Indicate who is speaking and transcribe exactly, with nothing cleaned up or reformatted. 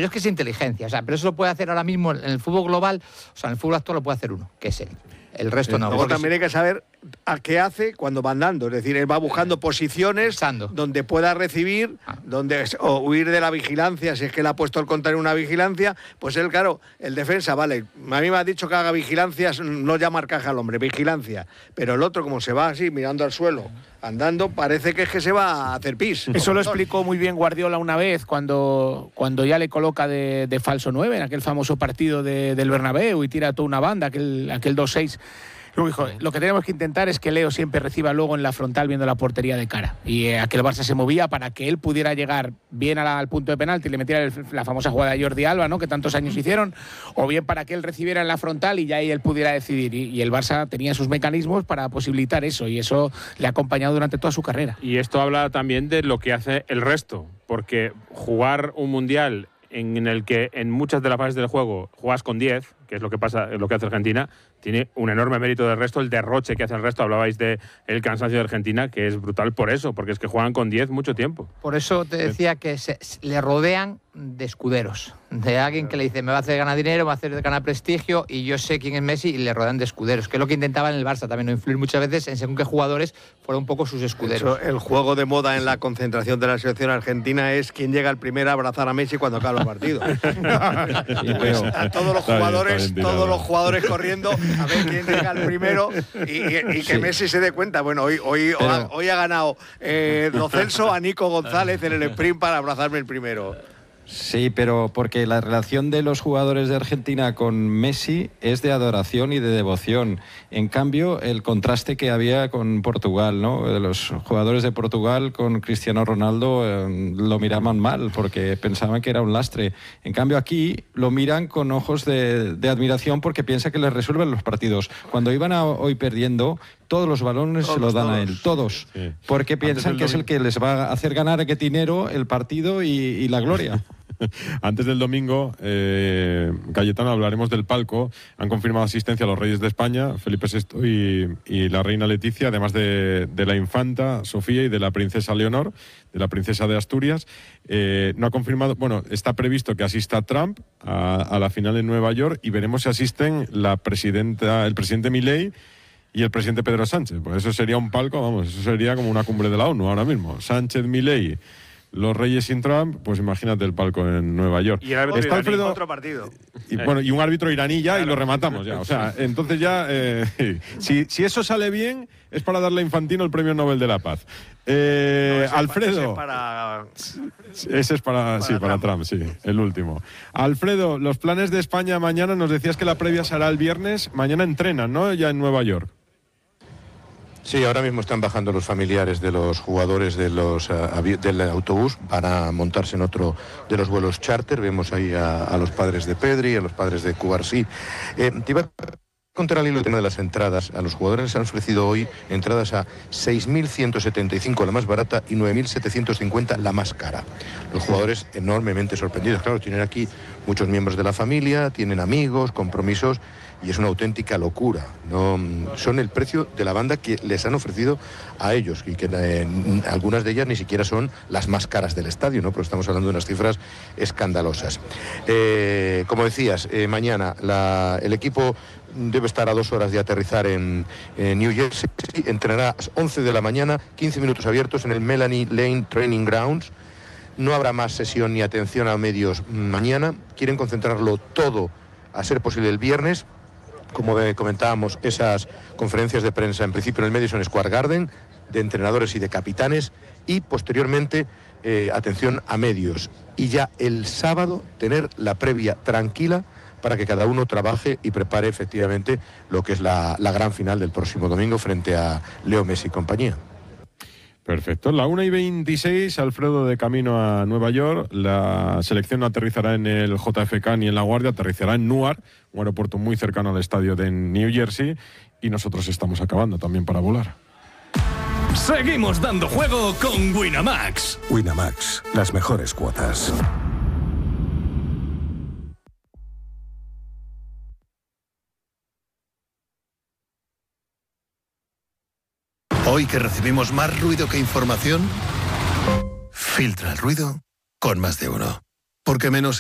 Speaker 1: Pero es que es inteligencia, o sea, pero eso lo puede hacer ahora mismo en el fútbol global, o sea, en el fútbol actual lo puede hacer uno, que es él. El resto no.
Speaker 2: Luego también hay que saber a qué hace cuando va andando. Es decir, él va buscando posiciones
Speaker 1: Pensando.
Speaker 2: donde pueda recibir,
Speaker 1: Ah.
Speaker 2: donde o huir de la vigilancia. Si es que le ha puesto el contrario una vigilancia, pues él, claro, el defensa, vale. A mí me ha dicho que haga vigilancias, no ya marcaje al hombre, vigilancia. Pero el otro, como se va así, mirando al suelo, andando, parece que es que se va a hacer pis.
Speaker 3: Eso lo explicó muy bien Guardiola una vez, cuando, cuando ya le coloca de, de falso nueve, en aquel famoso partido de, del Bernabéu, y tira toda una banda, aquel, aquel dos seis. Luego dijo, lo que tenemos que intentar es que Leo siempre reciba luego en la frontal viendo la portería de cara. Y eh, aquel Barça se movía para que él pudiera llegar bien a la, al punto de penalti y le metiera el, la famosa jugada de Jordi Alba, ¿no?, que tantos años hicieron, o bien para que él recibiera en la frontal y ya ahí él pudiera decidir. Y, y el Barça tenía sus mecanismos para posibilitar eso, y eso le ha acompañado durante toda su carrera.
Speaker 4: Y esto habla también de lo que hace el resto, porque jugar un mundial en el que en muchas de las fases del juego juegas con diez, que es lo que pasa, lo que hace Argentina, tiene un enorme mérito del resto, el derroche que hace el resto. Hablabais de el cansancio de Argentina, que es brutal por eso, porque es que juegan con diez mucho tiempo.
Speaker 1: Por eso te decía que se, le rodean de escuderos, de alguien que le dice, me va a hacer ganar dinero, me va a hacer ganar prestigio, y yo sé quién es Messi, y le rodean de escuderos, que es lo que intentaba en el Barça también, no influir muchas veces en según qué jugadores fueron un poco sus escuderos.
Speaker 2: Eso, el juego de moda en la concentración de la selección argentina es quién llega el primero a abrazar a Messi cuando acaba el partido. Pues a todos los jugadores, todos los jugadores corriendo a ver quién llega el primero, y, y, y que sí. Messi se dé cuenta. Bueno, hoy, hoy, Pero... ha, hoy ha ganado eh, Lo Celso a Nico González en el sprint para abrazarme el primero.
Speaker 5: Sí, pero porque la relación de los jugadores de Argentina con Messi es de adoración y de devoción. En cambio, el contraste que había con Portugal, ¿no? Los jugadores de Portugal con Cristiano Ronaldo eh, lo miraban mal porque pensaban que era un lastre. En cambio, aquí lo miran con ojos de, de admiración porque piensan que les resuelven los partidos. Cuando iban a, hoy perdiendo, todos los balones todos, se los dan todos. a él, todos. Sí. Porque piensan que es el que les va a hacer ganar a Quetinero el partido y, y la gloria.
Speaker 6: Antes del domingo, eh, Cayetano, hablaremos del palco. Han confirmado asistencia a los reyes de España, Felipe sexto y, y la reina Leticia, además de, de la infanta Sofía y de la princesa Leonor, de la princesa de Asturias. Eh, no ha confirmado, bueno, está previsto que asista Trump a, a la final en Nueva York, y veremos si asisten la presidenta, el presidente Milei y el presidente Pedro Sánchez. Pues eso sería un palco, vamos, eso sería como una cumbre de la ONU ahora mismo. Sánchez, Milei, los Reyes sin Trump, pues imagínate el palco en Nueva York.
Speaker 2: Y el árbitro iraní, Alfredo, otro partido.
Speaker 6: Y, bueno, y un árbitro iraní ya, claro, y lo rematamos ya. O sea, entonces ya, eh, si, si eso sale bien, es para darle a Infantino el Premio Nobel de la Paz. Eh, no, ese Alfredo.
Speaker 2: Ese es para...
Speaker 6: Ese es para, para sí, Trump. para Trump, sí, el último. Alfredo, los planes de España mañana, nos decías que la previa será el viernes. Mañana entrenan, ¿no? Ya en Nueva York.
Speaker 7: Sí, ahora mismo están bajando los familiares de los jugadores de los, uh, del autobús, van a montarse en otro de los vuelos charter. Vemos ahí a, a los padres de Pedri, a los padres de Cubarsí. Eh, te iba a contar al hilo el tema de las entradas. A los jugadores les han ofrecido hoy entradas a seis mil ciento setenta y cinco la más barata y nueve mil setecientos cincuenta la más cara. Los jugadores enormemente sorprendidos. Claro, tienen aquí muchos miembros de la familia, tienen amigos, compromisos, y es una auténtica locura. No, son el precio de la banda que les han ofrecido a ellos, y que eh, algunas de ellas ni siquiera son las más caras del estadio, ¿no? Pero estamos hablando de unas cifras escandalosas. Eh, como decías, eh, mañana la, el equipo debe estar a dos horas de aterrizar en, en New Jersey, entrenará a las once de la mañana, quince minutos abiertos en el Melanie Lane Training Grounds. No habrá más sesión ni atención a medios mañana. Quieren concentrarlo todo, a ser posible, el viernes. Como comentábamos, esas conferencias de prensa en principio en el Madison Square Garden, de entrenadores y de capitanes, y posteriormente eh, atención a medios. Y ya el sábado tener la previa tranquila para que cada uno trabaje y prepare efectivamente lo que es la, la gran final del próximo domingo frente a Leo Messi y compañía.
Speaker 6: Perfecto. La una y veintiséis, Alfredo, de camino a Nueva York. La selección no aterrizará en el J F K ni en La Guardia, aterrizará en Newark, un aeropuerto muy cercano al estadio de New Jersey, y nosotros estamos acabando también para volar.
Speaker 8: Seguimos dando juego con Winamax.
Speaker 9: Winamax, las mejores cuotas.
Speaker 10: Hoy que recibimos más ruido que información, filtra el ruido con Más de Uno. Porque menos